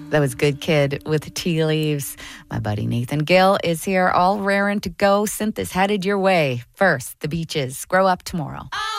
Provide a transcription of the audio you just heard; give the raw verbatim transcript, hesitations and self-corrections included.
That was Good Kid with Tea Leaves. My buddy Nathan Gill is here, all raring to go. Synth is headed your way. First, the Beaches. Grow Up Tomorrow.